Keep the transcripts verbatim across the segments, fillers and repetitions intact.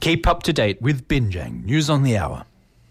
Keep up to date with Binjang News on the Hour.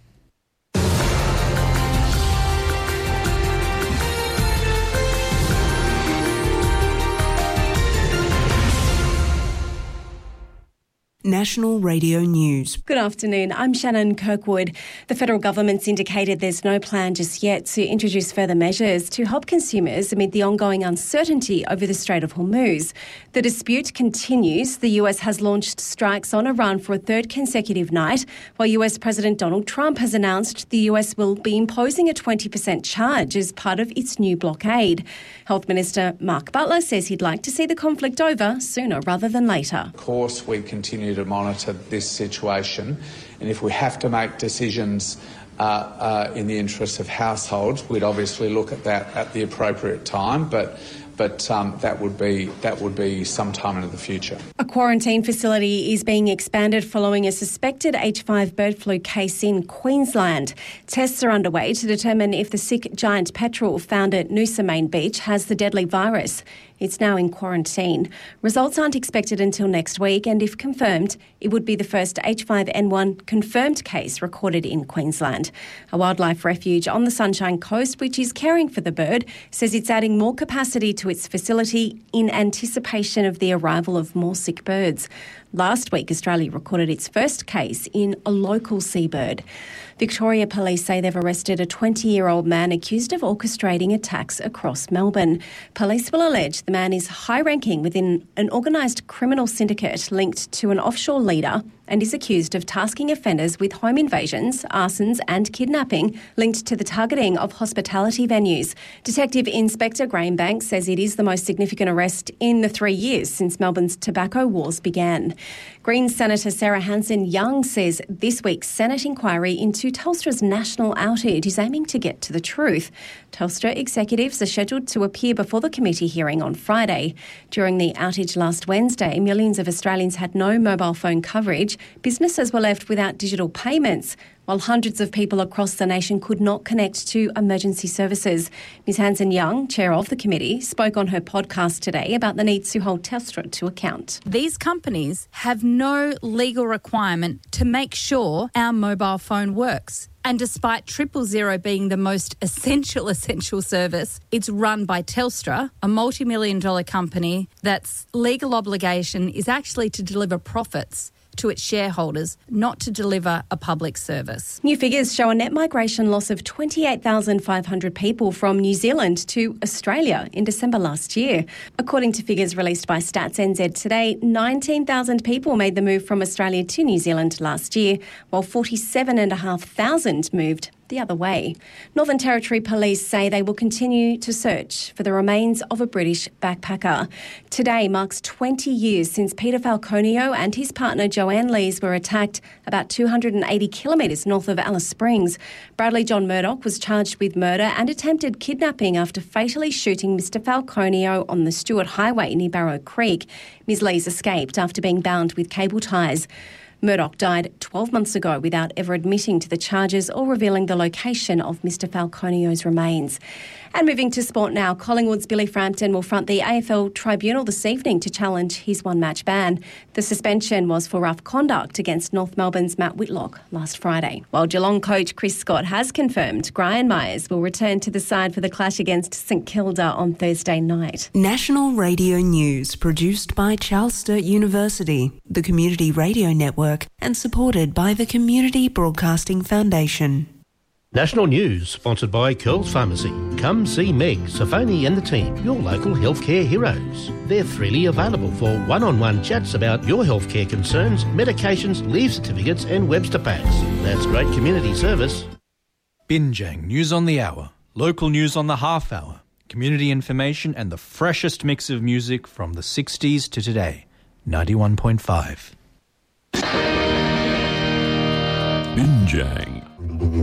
National Radio News. Good afternoon, I'm Shannon Kirkwood. The federal government's indicated there's no plan just yet to introduce further measures to help consumers amid the ongoing uncertainty over the Strait of Hormuz. The dispute continues. The U S has launched strikes on Iran for a third consecutive night, while U S President Donald Trump has announced the U S will be imposing a twenty percent charge as part of its new blockade. Health Minister Mark Butler says he'd like to see the conflict over sooner rather than later. Of course, we continue to monitor this situation, and if we have to make decisions uh, uh, in the interests of households, we'd obviously look at that at the appropriate time, but but um, that would be that would be sometime into the future. A quarantine facility is being expanded following a suspected H five bird flu case in Queensland. Tests are underway to determine if the sick giant petrel found at Noosa Main Beach has the deadly virus. It's now in quarantine. Results aren't expected until next week, and if confirmed, it would be the first H five N one confirmed case recorded in Queensland. A wildlife refuge on the Sunshine Coast, which is caring for the bird, says it's adding more capacity to its facility in anticipation of the arrival of more sick birds. Last week, Australia recorded its first case in a local seabird. Victoria Police say they've arrested a twenty-year-old man accused of orchestrating attacks across Melbourne. Police will allege the man is high-ranking within an organised criminal syndicate linked to an offshore leader and is accused of tasking offenders with home invasions, arsons and kidnapping linked to the targeting of hospitality venues. Detective Inspector Graham Banks says it is the most significant arrest in the three years since Melbourne's tobacco wars began. Greens Senator Sarah Hanson-Young says this week's Senate inquiry into Telstra's national outage is aiming to get to the truth. Telstra executives are scheduled to appear before the committee hearing on Friday. During the outage last Wednesday, millions of Australians had no mobile phone coverage. Businesses were left without digital payments, while hundreds of people across the nation could not connect to emergency services. Ms Hanson-Young, chair of the committee, spoke on her podcast today about the need to hold Telstra to account. These companies have no legal requirement to make sure our mobile phone works. And despite Triple Zero being the most essential, essential service, it's run by Telstra, a multi-million dollar company that's legal obligation is actually to deliver profits to its shareholders, not to deliver a public service. New figures show a net migration loss of twenty-eight thousand five hundred people from New Zealand to Australia in December last year. According to figures released by Stats N Z today, nineteen thousand people made the move from Australia to New Zealand last year, while forty-seven thousand five hundred moved the other way. Northern Territory Police say they will continue to search for the remains of a British backpacker. Today marks twenty years since Peter Falconio and his partner Joanne Lees were attacked about two hundred eighty kilometres north of Alice Springs. Bradley John Murdoch was charged with murder and attempted kidnapping after fatally shooting Mister Falconio on the Stewart Highway near Barrow Creek. Miz Lees escaped after being bound with cable ties. Murdoch died twelve months ago without ever admitting to the charges or revealing the location of Mister Falconio's remains. And moving to sport now, Collingwood's Billy Frampton will front the A F L Tribunal this evening to challenge his one-match ban. The suspension was for rough conduct against North Melbourne's Matt Whitlock last Friday. While Geelong coach Chris Scott has confirmed Brian Myers will return to the side for the clash against St Kilda on Thursday night. National Radio News, produced by Charles Sturt University, the Community Radio Network, and supported by the Community Broadcasting Foundation. National News, sponsored by Curls Pharmacy. Come see Meg, Safoni and the team, your local healthcare heroes. They're freely available for one-on-one chats about your healthcare concerns, medications, leave certificates and Webster packs. That's great community service. Binjang News on the Hour, local news on the half hour, community information and the freshest mix of music from the sixties to today. ninety-one point five. Binjang.